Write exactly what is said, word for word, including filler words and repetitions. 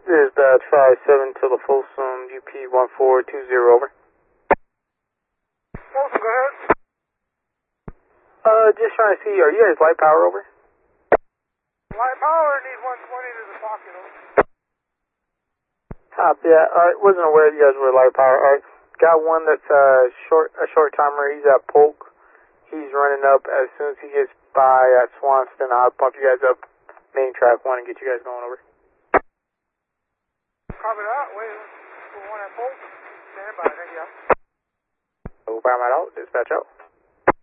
This is Dodge five seven to the Folsom, U P one four two zero, over. Folsom, go ahead. Uh, just trying to see, are you guys light power, over? Light power, need one twenty to the pocket, over. Top, yeah, alright, wasn't aware you guys were light power. Alright, got one that's uh, short, a short timer, he's at Polk. He's running up. As soon as he gets by at Swanston, I'll pump you guys up main track one and get you guys going, over. Copy that, wait for one at Polk. Stand by, thank you. Over, I'm out, dispatch out.